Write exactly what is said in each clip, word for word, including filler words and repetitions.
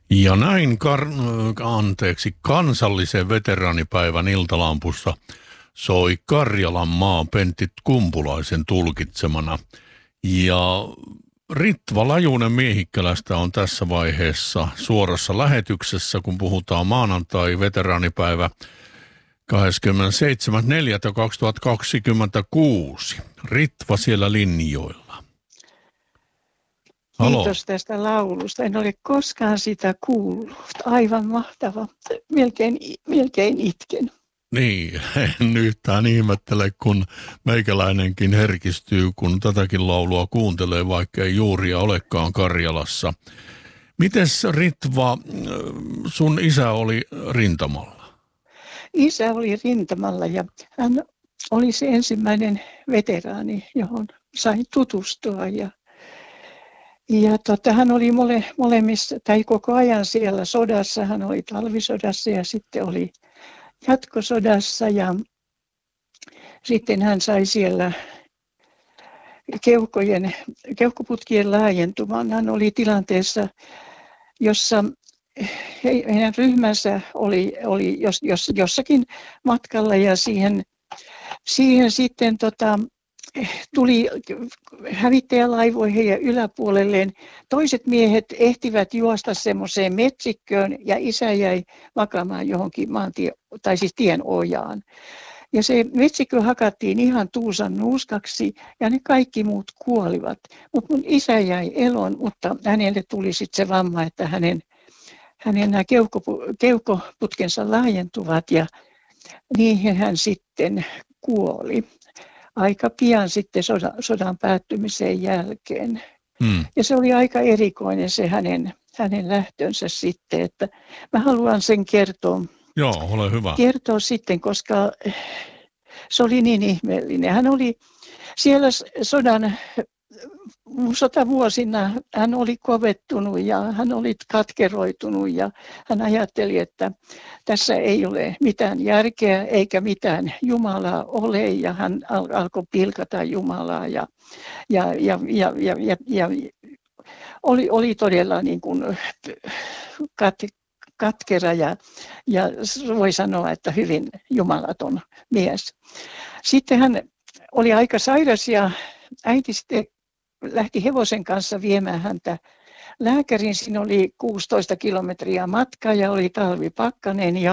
Ja näin kar- anteeksi, kansallisen veteraanipäivän iltalampussa soi Karjalan maa Pentti Kumpulaisen tulkitsemana. Ja Ritva Lajunen Miehikkälästä on tässä vaiheessa suorassa lähetyksessä, kun puhutaan maanantai veteraanipäivä kahdeskymmenesseitsemäs neljättä kaksituhattakaksikymmentäkuusi. Ritva siellä linjoilla. Halo. Kiitos tästä laulusta. En ole koskaan sitä kuullut. Aivan mahtava. Melkein, melkein itken. Niin, en yhtään ihmettele, kun meikäläinenkin herkistyy, kun tätäkin laulua kuuntelee, vaikka ei juuria olekaan Karjalassa. Mites Ritva, sun isä oli rintamalla? Isä oli rintamalla ja hän oli se ensimmäinen veteraani, johon sain tutustua. Ja, ja tota, hän oli mole, molemmissa, tai koko ajan siellä sodassa. Hän oli talvisodassa ja sitten oli jatkosodassa ja sitten hän sai siellä keuhkojen, keuhkoputkien laajentumaan. Hän oli tilanteessa, jossa heidän ryhmänsä oli, oli jos, jos, jossakin matkalla ja siihen, siihen sitten tota, tuli hävittäjälaivoihin heidän yläpuolelleen. Toiset miehet ehtivät juosta semmoiseen metsikköön ja isä jäi makaamaan johonkin maantie, tai siis tien ojaan. Ja se metsikö hakattiin ihan tuusan nuuskaksi ja ne kaikki muut kuolivat. Mutta mun isä jäi eloon, mutta hänelle tuli sitten se vamma, että hänen, hänen nämä keuhkoputkensa laajentuvat ja niihin hän sitten kuoli. Aika pian sitten sodan, sodan päättymisen jälkeen. Hmm. Ja se oli aika erikoinen se hänen, hänen lähtönsä sitten, että mä haluan sen kertoa. Joo, ole hyvä. Kertoa sitten, koska se oli niin ihmeellinen. Hän oli siellä sodan sotavuosina, hän oli kovettunut ja hän oli katkeroitunut ja hän ajatteli, että tässä ei ole mitään järkeä eikä mitään Jumalaa ole ja hän al- alkoi pilkata Jumalaa ja, ja, ja, ja, ja, ja, ja oli, oli todella niin kuin kat, katkera ja, ja voi sanoa, että hyvin jumalaton mies. Sitten hän oli aika sairas ja äiti sitten lähti hevosen kanssa viemään häntä lääkäriin. Siinä oli kuusitoista kilometriä matkaa ja oli talvipakkanen ja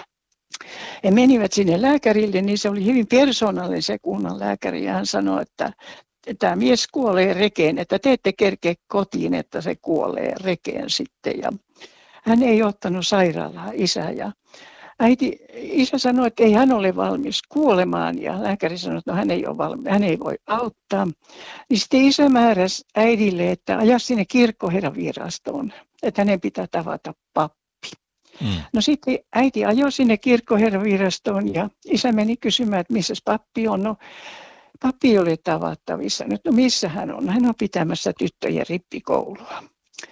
he menivät sinne lääkärille, niin se oli hyvin persoonallinen se kunnan lääkäri ja hän sanoi, että tämä mies kuolee rekeen, että te ette kerkeä kotiin, että se kuolee rekeen sitten. Ja hän ei ottanut sairaalaa isä ja äiti, isä sanoi, että ei hän ole valmis kuolemaan ja lääkäri sanoi, että no, hän, ei ole valmis, hän ei voi auttaa. Niin sitten isä määräsi äidille, että aja sinne kirkkoherravirastoon, että hänen pitää tavata pappi. Mm. No sitten äiti ajoi sinne kirkkoherravirastoon ja isä meni kysymään, että missä pappi on. No, pappi ei ole tavattavissa. Nyt, no missä hän on? Hän on pitämässä tyttöjen rippikoulua.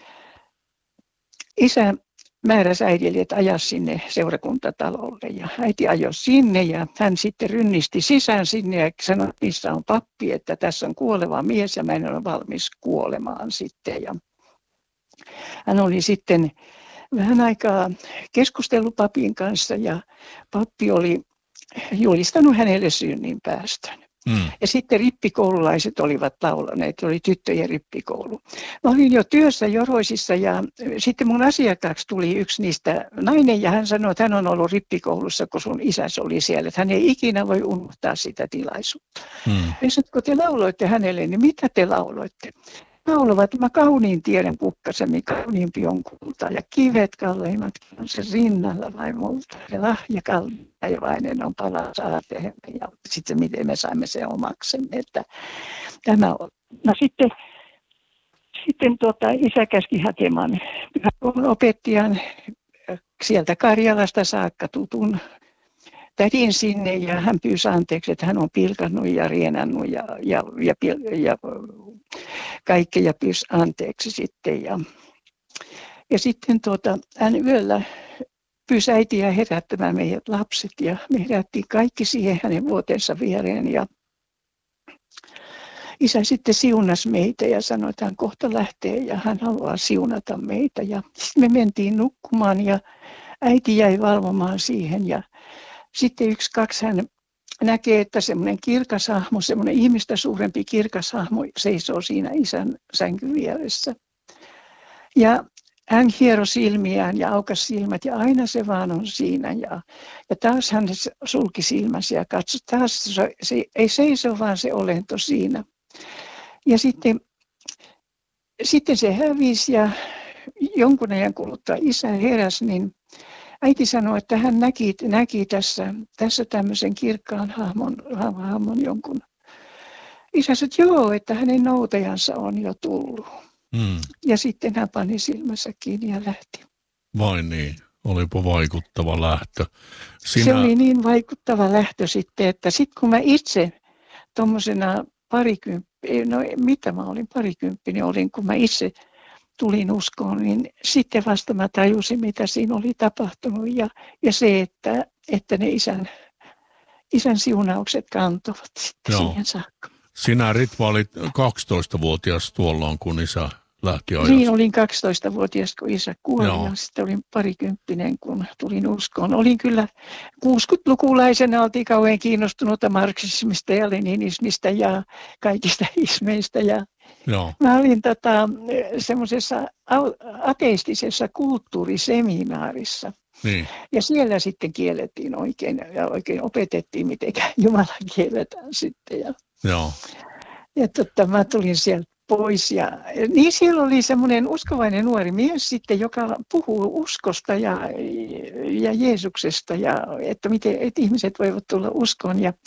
Isä määräsi äidille, että aja sinne seurakuntatalolle ja äiti ajoi sinne ja hän sitten rynnisti sisään sinne ja sanoi, että missä on pappi, että tässä on kuoleva mies ja mä en ole valmis kuolemaan sitten. Ja hän oli sitten vähän aikaa keskustellut papin kanssa ja pappi oli julistanut hänelle synninpäästön. Mm. Ja sitten rippikoululaiset olivat laulaneet, oli tyttöjen rippikoulu. Mä olin jo työssä Joroisissa ja sitten mun asiakkaaksi tuli yksi niistä nainen ja hän sanoi, että hän on ollut rippikoulussa, kun sun isäsi oli siellä. Että hän ei ikinä voi unohtaa sitä tilaisuutta. Mm. Ja sanoin, kun te lauloitte hänelle, niin mitä te lauloitte? Laulavat, mä kauniin tiedän kukkasemi, kauniimpi on kulta ja kivet kalleimmatkin on se rinnalla vai multa. Ja lahja kalleivainen on palaa saatehemme ja sitten miten me saimme sen omaksemme. Että tämä on. No sitten, sitten tuota, isä käski hakemaan opettajan sieltä Karjalasta saakka tutun tädin sinne ja hän pyysi anteeksi, että hän on pilkannut ja rienannut ja, ja, ja, ja kaikkea ja pyysi anteeksi sitten. Ja, ja sitten tuota, hän yöllä pyysi äitiä herättämään meidät lapset ja me herättiin kaikki siihen hänen vuotensa viereen. Ja, isä sitten siunasi meitä ja sanoi, että hän kohta lähtee ja hän haluaa siunata meitä. Ja sitten me mentiin nukkumaan ja äiti jäi valvomaan siihen ja sitten yksi, kaksi hän näkee, että semmoinen kirkas hahmo, semmoinen ihmistä suurempi kirkas hahmo seisoo siinä isän sängyn vieressä. Ja hän hieroi silmiään ja aukasi silmät ja aina se vaan on siinä. Ja, ja taas hän sulki silmänsä ja katsoi, taas se, se ei seiso vaan se olento siinä. Ja sitten, sitten se hävisi ja jonkun ajan kuluttua isä heräsi, niin äiti sanoi, että hän näki, näki tässä, tässä tämmöisen kirkkaan hahmon, hahmon jonkun. Isä sanoi, että joo, että hänen noutajansa on jo tullut. Hmm. Ja sitten hän pani silmänsä kiinni ja lähti. Vai niin, olipa vaikuttava lähtö. Sinä... Se oli niin vaikuttava lähtö sitten, että sitten kun mä itse tuommoisena parikymppinen, no mitä mä olin parikymppinen, olin kun mä itse tulin uskoon, niin sitten vasta mä tajusin, mitä siinä oli tapahtunut ja, ja se, että, että ne isän, isän siunaukset kantoivat sitten Joo. siihen saakka. Sinä, Ritva, olit kaksitoistavuotias tuolloin, kun isä lähti ajasta. Niin, olin kaksitoistavuotias, kun isä kuoli Joo. ja sitten olin parikymppinen, kun tulin uskoon. Olin kyllä kuusikymmentälukulaisena, oltiin kauhean kiinnostunut marksismista ja leninismistä ja kaikista ismeistä. Ja Joo. mä olin tota, semmoisessa ateistisessa kulttuuriseminaarissa. Niin. Ja siellä sitten kiellettiin oikein ja oikein opetettiin, miten Jumala kielletään sitten. Ja, Joo. ja tota, mä tulin sieltä pois. Ja, niin siellä oli semmoinen uskovainen nuori mies sitten, joka puhuu uskosta ja, ja Jeesuksesta ja että miten että ihmiset voivat tulla uskoon. Ja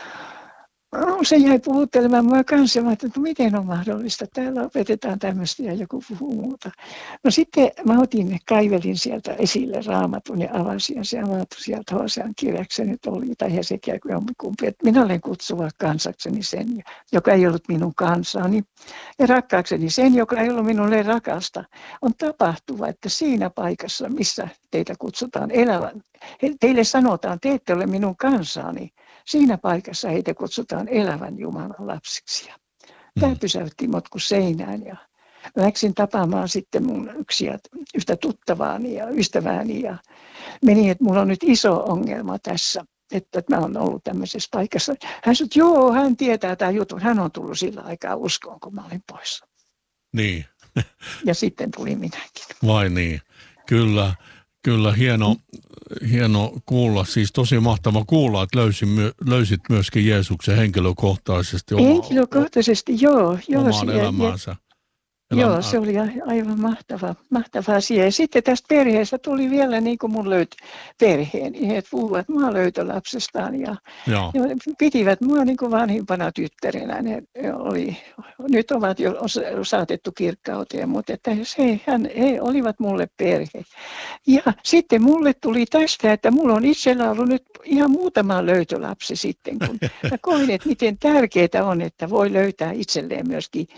se jäi puhuttelemaan minua kanssa, että miten on mahdollista, täällä opetetaan tämmöistä ja joku puhuu muuta. No sitten mä otin, kaivelin sieltä esille Raamatun ja avasin ja se avatui sieltä Hosean kirjaksi nyt oli, tai Hesekiä kuin jommikumpi, että minä olen kutsuva kansakseni sen, joka ei ollut minun kansaani, ja rakkaakseni sen, joka ei ollut minulle rakasta. On tapahtuva, että siinä paikassa, missä teitä kutsutaan elävän, teille sanotaan, te ette ole minun kansaani, siinä paikassa heitä kutsutaan elävän Jumalan lapsiksi. Tämä pysäytti mut kuin seinään ja läksin tapaamaan sitten mun yksiä, yhtä tuttavaani ja ystävääni ja meni, että mulla on nyt iso ongelma tässä, että mä oon ollut tämmöisessä paikassa. Hän sanoi, että joo, hän tietää tämän jutun, hän on tullut sillä aikaa uskoon, kun mä olin poissa. Niin. Ja sitten tuli minäkin. Vai niin, kyllä. Kyllä, hieno, hieno kuulla, siis tosi mahtava kuulla, että löysin, löysit myöskin Jeesuksen henkilökohtaisesti oma, Henkilökohtaisesti, joo. joo omaan elämäänsä. Elämä. Joo, se oli aivan mahtava, mahtava asia. Ja sitten tästä perheestä tuli vielä niin kuin mun löyt perheeni. He puhuvat mua löytölapsestaan ja, ja pitivät mua niin kuin vanhimpana tyttärenä. Ne oli, nyt ovat jo saatettu kirkkauteen, mutta että he, hän, he olivat mulle perhe. Ja sitten mulle tuli tästä, että mulla on itsellä ollut nyt ihan muutama löytölapsi sitten, kun mä koin, että miten tärkeää on, että voi löytää itselleen myöskin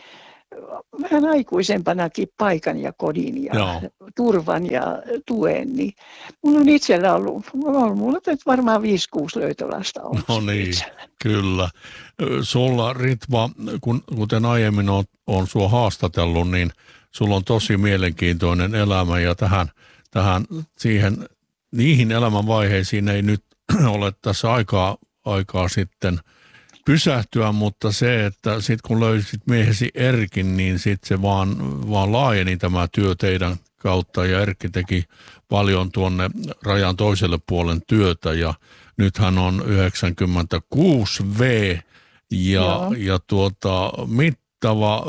vähän aikuisempanakin paikan ja kodin ja Joo. turvan ja tuen, niin mulla on itsellä ollut, mulla on mulla on varmaan viisi kuusi löytölasta ollut. No niin, itsellä. Kyllä. Sulla, Ritva, kun, kuten aiemmin on, on sua haastatellut, niin sulla on tosi mielenkiintoinen elämä ja tähän, tähän siihen, niihin elämänvaiheisiin ei nyt ole tässä aikaa, aikaa sitten pysähtyä, mutta se, että sitten kun löysit miehesi Erkin, niin sitten se vaan, vaan laajeni tämä työ teidän kautta ja Erkki teki paljon tuonne rajan toiselle puolen työtä ja nyt hän on yhdeksänkymmentäkuusi vuotias ja, ja tuota, mittava,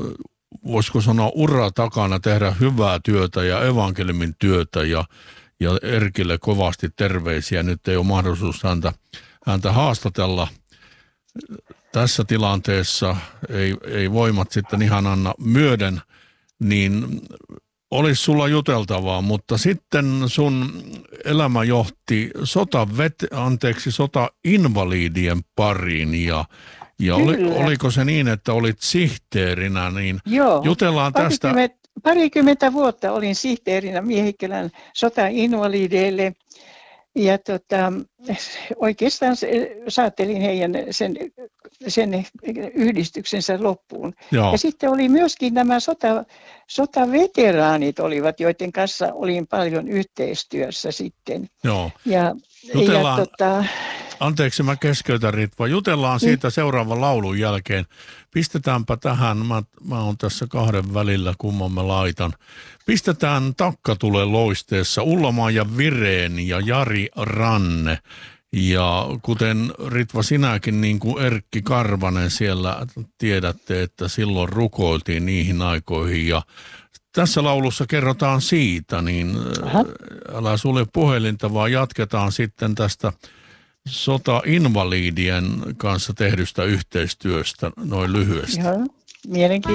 voisiko sanoa ura takana tehdä hyvää työtä ja evankeliumin työtä ja, ja Erkille kovasti terveisiä. Nyt ei ole mahdollisuus häntä, häntä haastatella tässä tilanteessa, ei, ei voimat sitten ihan anna myöden, niin olisi sulla juteltavaa, mutta sitten sun elämä johti sota, anteeksi, sotainvalidien pariin ja, ja oli, oliko se niin, että olit sihteerinä, niin Joo, jutellaan tästä. Parikymmentä, parikymmentä vuotta olin sihteerinä Miehikkälän sotainvalideille. ja tota, oikeastaan saattelin heidän sen, sen yhdistyksensä loppuun. Joo. Ja sitten oli myöskin nämä sota, sotaveteraanit olivat, joiden kanssa olin paljon yhteistyössä sitten. Joo. Ja, Jutellaan, ja tota, anteeksi mä keskeytän Ritva, jutellaan siitä seuraavan laulun jälkeen. Pistetäänpä tähän, mä, mä oon tässä kahden välillä, kumman mä laitan. Pistetään Takka tulee loisteessa Ulla-Maija Vireen ja Jari Ranne. Ja kuten Ritva sinäkin, niin kuin Erkki Karvanen siellä tiedätte, että silloin rukoiltiin niihin aikoihin. Ja tässä laulussa kerrotaan siitä, niin Aha. älä sulje puhelinta, vaan jatketaan sitten tästä sota-invalidien kanssa tehdystä yhteistyöstä noin lyhyesti. Joo, mielenkiintoista.